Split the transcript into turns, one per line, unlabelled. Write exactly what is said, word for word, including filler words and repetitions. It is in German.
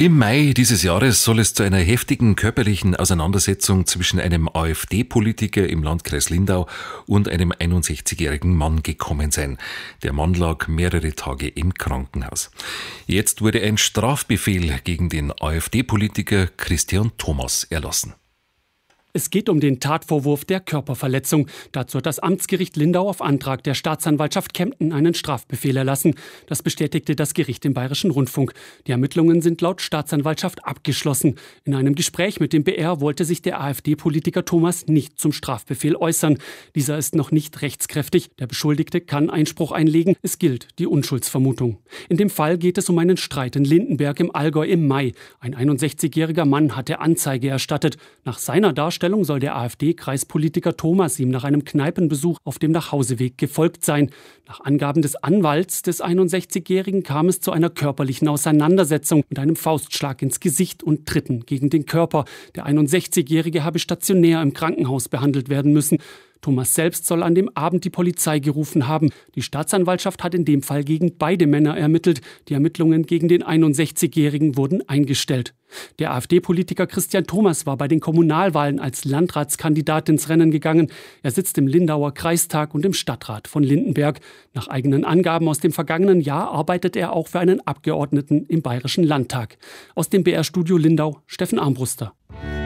Im Mai dieses Jahres soll es zu einer heftigen körperlichen Auseinandersetzung zwischen einem AfD-Politiker im Landkreis Lindau und einem einundsechzigjährigen Mann gekommen sein. Der Mann lag mehrere Tage im Krankenhaus. Jetzt wurde ein Strafbefehl gegen den AfD-Politiker Christian Thomas erlassen.
Es geht um den Tatvorwurf der Körperverletzung. Dazu hat das Amtsgericht Lindau auf Antrag der Staatsanwaltschaft Kempten einen Strafbefehl erlassen. Das bestätigte das Gericht im Bayerischen Rundfunk. Die Ermittlungen sind laut Staatsanwaltschaft abgeschlossen. In einem Gespräch mit dem B R wollte sich der AfD-Politiker Thomas nicht zum Strafbefehl äußern. Dieser ist noch nicht rechtskräftig. Der Beschuldigte kann Einspruch einlegen. Es gilt die Unschuldsvermutung. In dem Fall geht es um einen Streit in Lindenberg im Allgäu im Mai. Ein einundsechzigjähriger Mann hatte Anzeige erstattet. Nach seiner Darstellung soll der AfD-Kreispolitiker Thomas ihm nach einem Kneipenbesuch auf dem Nachhauseweg gefolgt sein. Nach Angaben des Anwalts des einundsechzigjährigen kam es zu einer körperlichen Auseinandersetzung mit einem Faustschlag ins Gesicht und Tritten gegen den Körper. Der einundsechzigjährige habe stationär im Krankenhaus behandelt werden müssen. Thomas selbst soll an dem Abend die Polizei gerufen haben. Die Staatsanwaltschaft hat in dem Fall gegen beide Männer ermittelt. Die Ermittlungen gegen den einundsechzigjährigen wurden eingestellt. Der AfD-Politiker Christian Thomas war bei den Kommunalwahlen als Landratskandidat ins Rennen gegangen. Er sitzt im Lindauer Kreistag und im Stadtrat von Lindenberg. Nach eigenen Angaben aus dem vergangenen Jahr arbeitet er auch für einen Abgeordneten im Bayerischen Landtag. Aus dem B R-Studio Lindau, Steffen Armbruster.